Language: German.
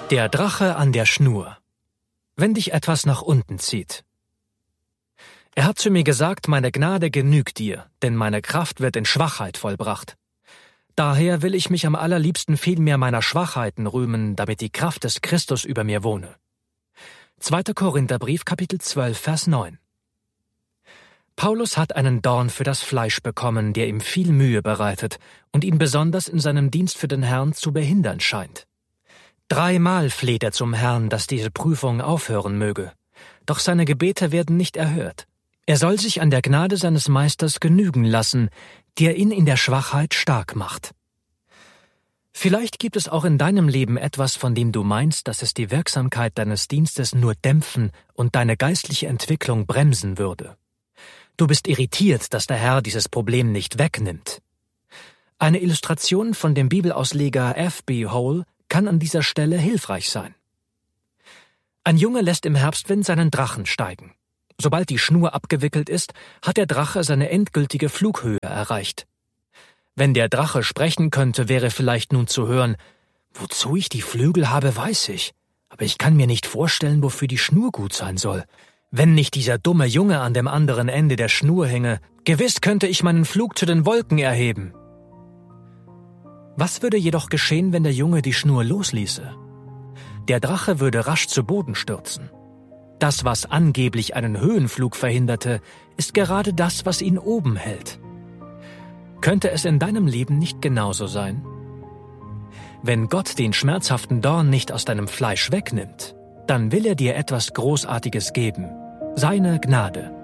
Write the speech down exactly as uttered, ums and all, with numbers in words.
Der Drache an der Schnur. Wenn dich etwas nach unten zieht. Er hat zu mir gesagt, meine Gnade genügt dir, denn meine Kraft wird in Schwachheit vollbracht. Daher will ich mich am allerliebsten vielmehr meiner Schwachheiten rühmen, damit die Kraft des Christus über mir wohne. zweiter Korintherbrief, Kapitel zwölf, Vers neun. Paulus hat einen Dorn für das Fleisch bekommen, der ihm viel Mühe bereitet und ihn besonders in seinem Dienst für den Herrn zu behindern scheint. Dreimal fleht er zum Herrn, dass diese Prüfung aufhören möge. Doch seine Gebete werden nicht erhört. Er soll sich an der Gnade seines Meisters genügen lassen, der ihn in der Schwachheit stark macht. Vielleicht gibt es auch in deinem Leben etwas, von dem du meinst, dass es die Wirksamkeit deines Dienstes nur dämpfen und deine geistliche Entwicklung bremsen würde. Du bist irritiert, dass der Herr dieses Problem nicht wegnimmt. Eine Illustration von dem Bibelausleger F B Hole kann an dieser Stelle hilfreich sein. Ein Junge lässt im Herbstwind seinen Drachen steigen. Sobald die Schnur abgewickelt ist, hat der Drache seine endgültige Flughöhe erreicht. Wenn der Drache sprechen könnte, wäre vielleicht nun zu hören: Wozu ich die Flügel habe, weiß ich, aber ich kann mir nicht vorstellen, wofür die Schnur gut sein soll. Wenn nicht dieser dumme Junge an dem anderen Ende der Schnur hänge, gewiss könnte ich meinen Flug zu den Wolken erheben. Was würde jedoch geschehen, wenn der Junge die Schnur losließe? Der Drache würde rasch zu Boden stürzen. Das, was angeblich einen Höhenflug verhinderte, ist gerade das, was ihn oben hält. Könnte es in deinem Leben nicht genauso sein? Wenn Gott den schmerzhaften Dorn nicht aus deinem Fleisch wegnimmt, dann will er dir etwas Großartiges geben: seine Gnade.